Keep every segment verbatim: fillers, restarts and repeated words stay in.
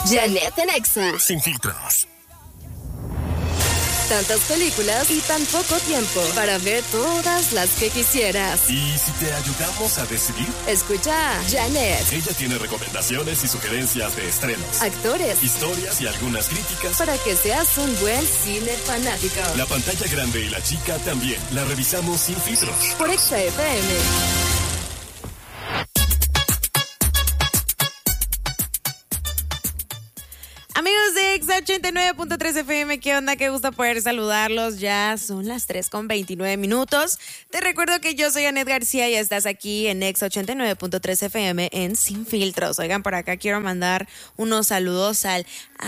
Janet en Exa. Sin filtros. Tantas películas y tan poco tiempo para ver todas las que quisieras. ¿Y si te ayudamos a decidir? Escucha a Janet. Ella tiene recomendaciones y sugerencias de estrenos, actores, historias y algunas críticas para que seas un buen cine fanático. La pantalla grande y la chica también la revisamos sin filtros. Por Exa F M. Amigos de Exa ochenta y nueve punto tres F M, ¿qué onda? Qué gusto poder saludarlos. Ya son las tres con veintinueve minutos. Te recuerdo que yo soy Anet García y estás aquí en Exa ochenta y nueve punto tres F M en Sin Filtros. Oigan, por acá quiero mandar unos saludos al,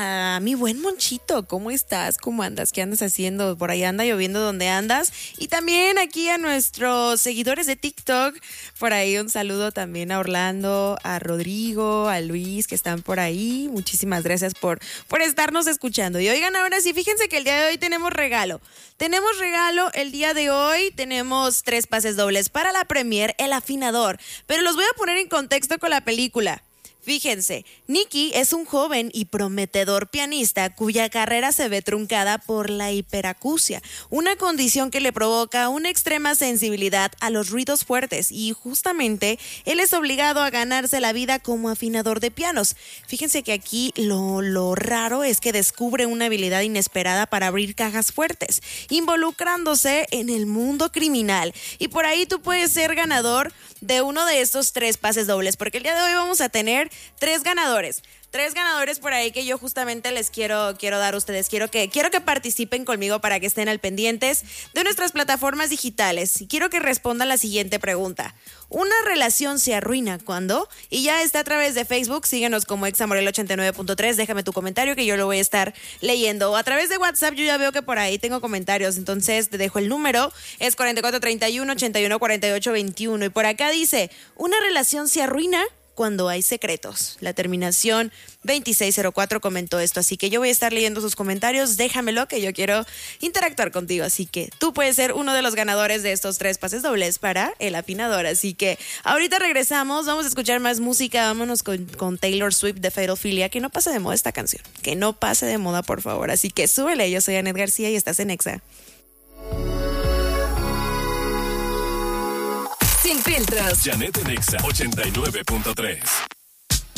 a mi buen Monchito. ¿Cómo estás? ¿Cómo andas? ¿Qué andas haciendo? Por ahí anda lloviendo donde andas. Y también aquí a nuestros seguidores de TikTok. Por ahí un saludo también a Orlando, a Rodrigo, a Luis, que están por ahí. Muchísimas gracias por por estarnos escuchando. Y oigan, ahora sí, fíjense que el día de hoy tenemos regalo. Tenemos regalo el día de hoy. Tenemos tres pases dobles para la premier El Afinador. Pero los voy a poner en contexto con la película. Fíjense, Nicky es un joven y prometedor pianista cuya carrera se ve truncada por la hiperacusia, una condición que le provoca una extrema sensibilidad a los ruidos fuertes y justamente él es obligado a ganarse la vida como afinador de pianos. Fíjense que aquí lo, lo raro es que descubre una habilidad inesperada para abrir cajas fuertes, involucrándose en el mundo criminal. Y por ahí tú puedes ser ganador de uno de estos tres pases dobles, porque el día de hoy vamos a tener tres ganadores. Tres ganadores por ahí que yo justamente les quiero, quiero dar a ustedes. Quiero que, quiero que participen conmigo para que estén al pendientes de nuestras plataformas digitales. Y quiero que respondan la siguiente pregunta. ¿Una relación se arruina cuando? Y ya está a través de Facebook. Síguenos como Examorel ochenta y nueve punto tres. Déjame tu comentario que yo lo voy a estar leyendo. O a través de WhatsApp yo ya veo que por ahí tengo comentarios. Entonces te dejo el número. Es cuarenta y cuatro treinta y uno, ochenta y uno, cuarenta y ocho, veintiuno. Y por acá dice, ¿una relación se arruina cuando hay secretos? La terminación veintiséis cero cuatro comentó esto, así que yo voy a estar leyendo sus comentarios. Déjamelo que yo quiero interactuar contigo, así que tú puedes ser uno de los ganadores de estos tres pases dobles para El Afinador. Así que ahorita regresamos, vamos a escuchar más música. Vámonos con, con Taylor Swift de Fatal Filia. Que no pase de moda esta canción, que no pase de moda, por favor. Así que súbele. Yo soy Anet García y estás en Exa. Sin filtros. Janet en Exa ochenta y nueve punto tres.